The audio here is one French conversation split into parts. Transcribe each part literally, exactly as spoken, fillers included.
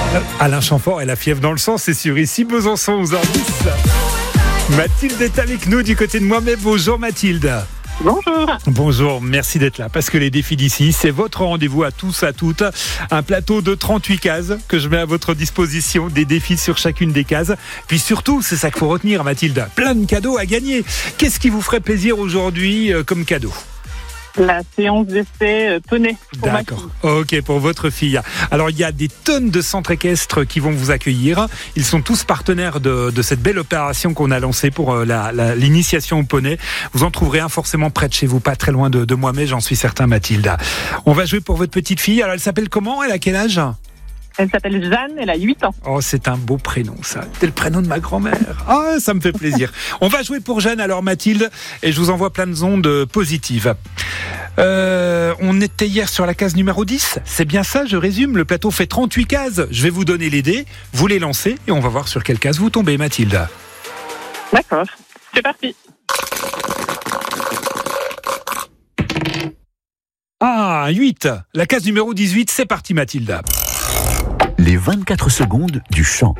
Alain Chamfort et la fièvre dans le sang, c'est sur ici Besançon onze heures dix. Mathilde est avec nous du côté de moi-même. Bonjour Mathilde. Bonjour. Bonjour, merci d'être là parce que les défis d'ici, c'est votre rendez-vous à tous, à toutes. Un plateau de trente-huit cases que je mets à votre disposition, des défis sur chacune des cases. Puis surtout, c'est ça qu'il faut retenir Mathilde, plein de cadeaux à gagner. Qu'est-ce qui vous ferait plaisir aujourd'hui euh, comme cadeau ? La séance d'essai poney pour ma D'accord. fille. Ok, pour votre fille. Alors, il y a des tonnes de centres équestres qui vont vous accueillir. Ils sont tous partenaires de, de cette belle opération qu'on a lancée pour la, la, l'initiation au poney. Vous en trouverez un forcément près de chez vous, pas très loin de, de moi, mais j'en suis certain, Mathilde. On va jouer pour votre petite fille. Alors, elle s'appelle comment ? Elle a quel âge ? Elle s'appelle Jeanne, elle a huit ans. Oh, c'est un beau prénom, ça. C'est le prénom de ma grand-mère. Ah, ça me fait plaisir. On va jouer pour Jeanne, alors, Mathilde, et je vous envoie plein de ondes positives. Euh, on était hier sur la case numéro dix. C'est bien ça, je résume. Le plateau fait trente-huit cases. Je vais vous donner les dés, vous les lancez, et on va voir sur quelle case vous tombez, Mathilde. D'accord, c'est parti. Ah, huit. La case numéro dix-huit, c'est parti, Mathilde. Les vingt-quatre secondes du chant.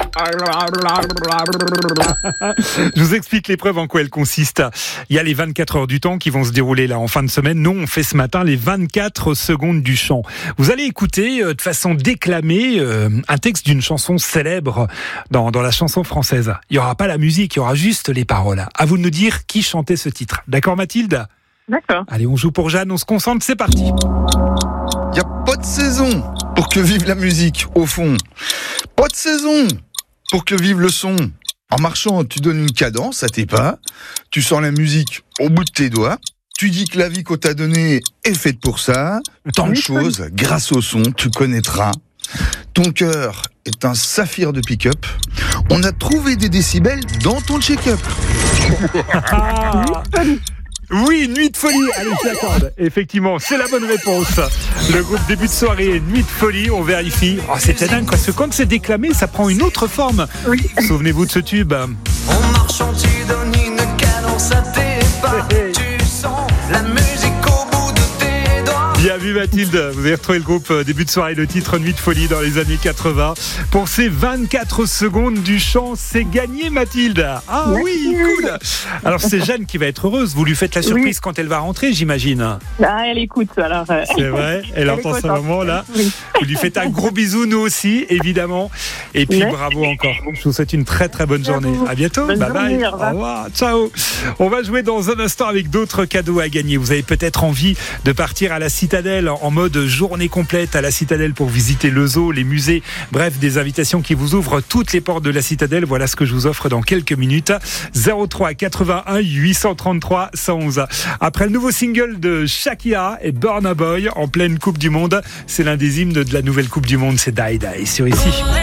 Je vous explique l'épreuve en quoi elle consiste. Il y a les vingt-quatre heures du temps qui vont se dérouler là en fin de semaine. Nous, on fait ce matin les vingt-quatre secondes du chant. Vous allez écouter euh, de façon déclamée euh, un texte d'une chanson célèbre dans, dans la chanson française. Il n'y aura pas la musique, il y aura juste les paroles. À vous de nous dire qui chantait ce titre. D'accord, Mathilde ? D'accord. Allez, on joue pour Jeanne, on se concentre, c'est parti. Y a pas de saison pour que vive la musique, au fond. Pas de saison pour que vive le son. En marchant, tu donnes une cadence à tes pas, tu sens la musique au bout de tes doigts, tu dis que la vie qu'on t'a donnée est faite pour ça, tant de choses, grâce au son, tu connaîtras. Ton cœur est un saphir de pick-up. On a trouvé des décibels dans ton check-up. Ah. Oui, Nuit de folie. Allez, je l'accorde. Effectivement, c'est la bonne réponse. Le groupe début de soirée, Nuit de folie, on vérifie. Oh, c'était dingue, parce que quand c'est déclamé, ça prend une autre forme. Oui. Souvenez-vous de ce tube. En marchant, tu donnes une cadence à tes pas. Tu sens la musique au bout de tes doigts. Bien vu, Mathilde. Vous avez retrouvé le groupe début de soirée, le titre Nuit de folie dans les années quatre-vingts. Pour ces vingt-quatre secondes du chant, c'est gagné, Mathilde. Ah oui, cool. Alors, c'est Jeanne qui va être heureuse. Vous lui faites la surprise oui. quand elle va rentrer, j'imagine. Ah, elle écoute, alors. Euh... C'est vrai, elle, elle entend ce moment-là. Oui. Vous lui faites un gros bisou, nous aussi, évidemment. Et puis, Merci. bravo encore. Je vous souhaite une très, très bonne journée. À bientôt. Bonne bye journée, bye. au revoir. Au revoir. Ciao. On va jouer dans un instant avec d'autres cadeaux à gagner. Vous avez peut-être envie de partir à la Citadelle en mode journée complète à la Citadelle pour visiter le zoo, les musées. Bref, des invitations qui vous ouvrent toutes les portes de la Citadelle. Voilà ce que je vous offre dans quelques minutes. zéro trois quatre-vingt-un huit cent trente-trois cent onze. Après le nouveau single de Shakira et Burna Boy en pleine Coupe du Monde, c'est l'un des hymnes de la nouvelle Coupe du Monde, c'est Die Die sur ici.